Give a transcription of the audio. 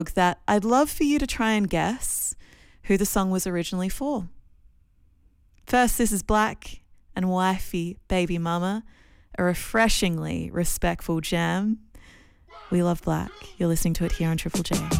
that I'd love for you to try and guess who the song was originally for. First, this is Black and Wifey Baby Mama, a refreshingly respectful jam. We love Black. You're listening to it here on Triple J.